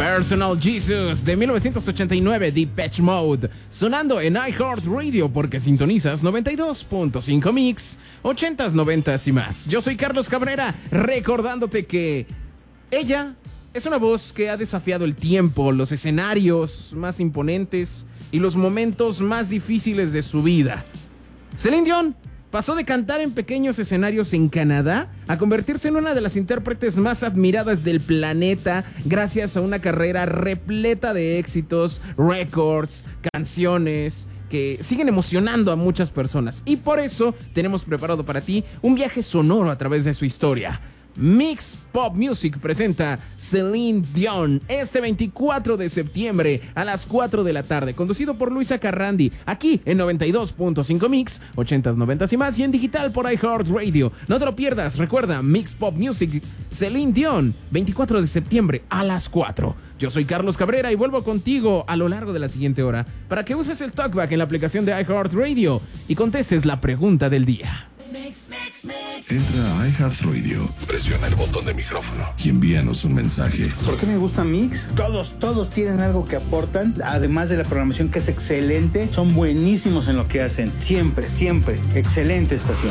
Personal Jesus de 1989, Depeche Mode, sonando en iHeartRadio porque sintonizas 92.5 Mix, 80s, 90s y más. Yo soy Carlos Cabrera, recordándote que ella es una voz que ha desafiado el tiempo, los escenarios más imponentes y los momentos más difíciles de su vida. Celine Dion pasó de cantar en pequeños escenarios en Canadá a convertirse en una de las intérpretes más admiradas del planeta gracias a una carrera repleta de éxitos, récords, canciones que siguen emocionando a muchas personas. Y por eso tenemos preparado para ti un viaje sonoro a través de su historia. Mix Pop Music presenta Celine Dion este 24 de septiembre a las 4 de la tarde, conducido por Luisa Carrandi, aquí en 92.5 Mix, 80s, 90s y más, y en digital por iHeartRadio. No te lo pierdas, recuerda, Mix Pop Music, Celine Dion, 24 de septiembre a las 4. Yo soy Carlos Cabrera y vuelvo contigo a lo largo de la siguiente hora para que uses el talkback en la aplicación de iHeartRadio y contestes la pregunta del día. Entra a iHeartRadio, presiona el botón de micrófono y envíanos un mensaje. ¿Por qué me gusta Mix? Todos tienen algo que aportan, además de la programación que es excelente, son buenísimos en lo que hacen, siempre, excelente estación.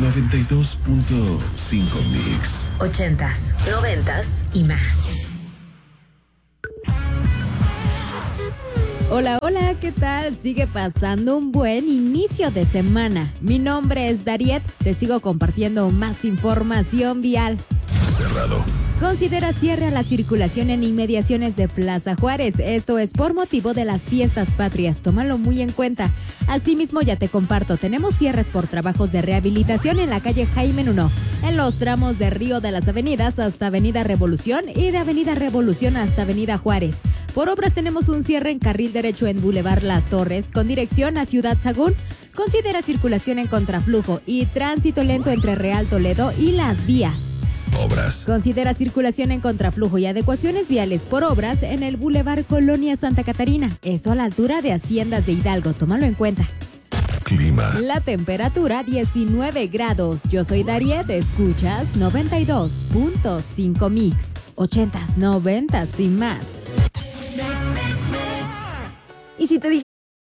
92.5 Mix. 80s, 90s y más. Hola, ¿qué tal? Sigue pasando un buen inicio de semana. Mi nombre es Dariet, te sigo compartiendo más información vial. Cerrado. Considera cierre a la circulación en inmediaciones de Plaza Juárez. Esto es por motivo de las fiestas patrias. Tómalo muy en cuenta. Asimismo, ya te comparto, tenemos cierres por trabajos de rehabilitación en la calle Jaime Nuno, en los tramos de Río de las Avenidas hasta Avenida Revolución y de Avenida Revolución hasta Avenida Juárez. Por obras tenemos un cierre en carril derecho en Boulevard Las Torres con dirección a Ciudad Sagún. Considera circulación en contraflujo y tránsito lento entre Real Toledo y Las Vías. Obras. Considera circulación en contraflujo y adecuaciones viales por obras en el Boulevard Colonia Santa Catarina. Esto a la altura de Haciendas de Hidalgo. Tómalo en cuenta. Clima. La temperatura 19 grados. Yo soy Dariet, escuchas 92.5 Mix. 80s, 90s y más. ¿Y si te